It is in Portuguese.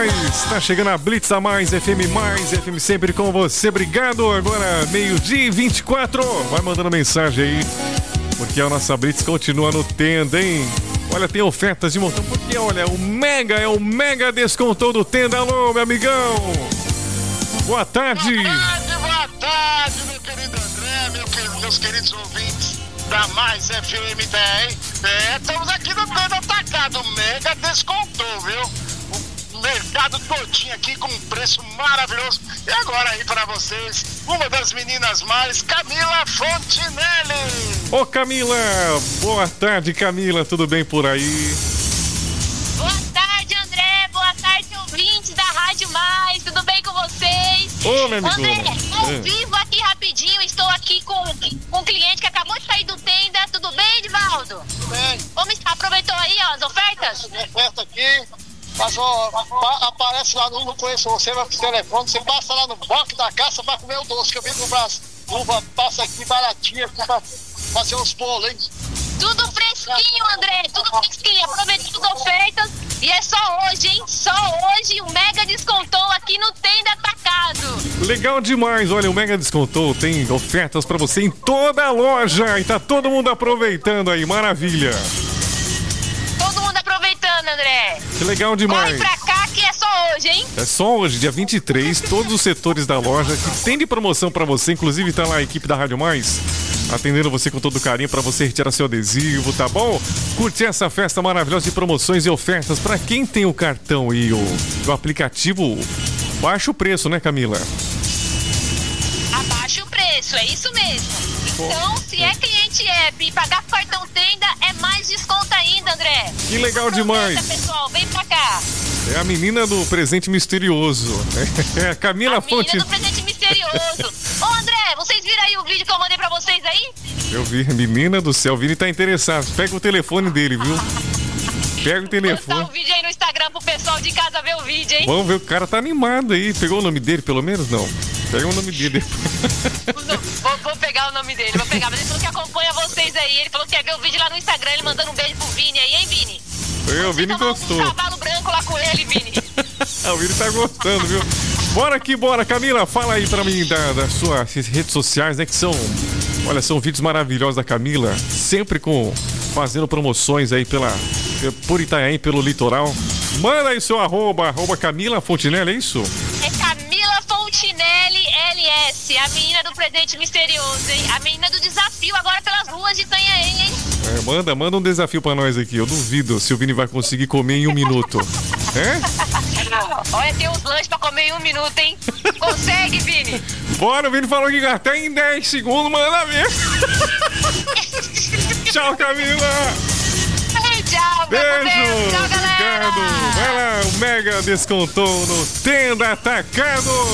Mais. Tá chegando a Blitz a Mais, FM sempre com você. Obrigado. Agora, 12h24. Vai mandando mensagem aí, porque a nossa Blitz continua no Tenda, hein? Olha, tem ofertas de montão, porque olha, o mega descontão do Tenda. Alô, meu amigão. Boa tarde. Boa tarde, meu querido André, meus queridos ouvintes da Mais FM 10. Estamos aqui no Tenda Atacado, mega descontou, viu? O mercado todinho aqui com um preço maravilhoso. E agora aí para vocês, uma das meninas mais, Camila Fontinelli. Ô Camila, boa tarde Camila, tudo bem por aí? Boa tarde André, boa tarde ouvintes da Rádio Mais, tudo bem com vocês? Ô meu amigo. André, ao vivo aqui rapidinho, estou aqui com um cliente que acabou de sair do Tenda, tudo bem Edivaldo? Tudo bem. Aproveitou aí ó, as ofertas? Oferta aqui. Aparece lá, não conheço você, vai pro telefone, você passa lá no box da caça pra comer o doce, que eu vim comprar as uvas, passa aqui baratinha pra fazer uns bolos, hein? Tudo fresquinho, André, tudo fresquinho, aproveitando as ofertas e é só hoje, hein? Só hoje o Mega Descontou aqui no Tenda Atacado. Legal demais, olha, o Mega Descontou tem ofertas pra você em toda a loja e tá todo mundo aproveitando aí, maravilha. Todo mundo aproveitando, André. Que legal demais. Corre pra cá que é só hoje, hein? É só hoje, dia 23, todos os setores da loja que tem de promoção pra você, inclusive tá lá a equipe da Rádio Mais, atendendo você com todo carinho pra você retirar seu adesivo, tá bom? Curtir essa festa maravilhosa de promoções e ofertas pra quem tem o cartão e o aplicativo, baixa o preço, né Camila? Abaixa o preço, é isso mesmo. Então, se é cliente app e pagar com cartão Tenda, é mais desconto ainda, André. Que legal demais. Pessoal, vem pra cá. É a menina do presente misterioso. É a Camila Fonte. Menina do presente misterioso. Ô, André, vocês viram aí o vídeo que eu mandei pra vocês aí? Eu vi, menina do céu, o Vini tá interessado. Pega o telefone dele, viu? Pega o telefone. Vou postar o vídeo aí no Instagram pro pessoal de casa ver o vídeo, hein? Vamos ver, o cara tá animado aí. Pegou o nome dele, pelo menos? Não. Pega o nome dele. Vou pegar o nome dele, vou pegar. Mas ele falou que acompanha vocês aí. Ele falou que quer ver o vídeo lá no Instagram, ele mandando um beijo pro Vini aí, hein, Vini? O Vini gostou. Um cavalo branco lá com ele, Vini. O Vini tá gostando, viu? Bora aqui, bora. Camila, fala aí pra mim das suas redes sociais, né? Que são, olha, são vídeos maravilhosos da Camila. Sempre fazendo promoções aí por Itanhaém, pelo litoral. Manda aí seu arroba Camila Fontinelli, é isso? É Camila Fontinelli LS, a menina do presente misterioso, hein? A menina do desafio agora pelas ruas de Itanhaém, hein? Manda um desafio pra nós aqui. Eu duvido se o Vini vai conseguir comer em 1 minuto. Olha, tem uns lanches pra comer em 1 minuto, hein? Consegue, Vini? Bora, o Vini falou que até em 10 segundos, manda ver. Tchau, Camila. Tchau, beijo. Tchau, galera. Obrigado. Vai lá, o Mega Descontou no Tenda Atacado.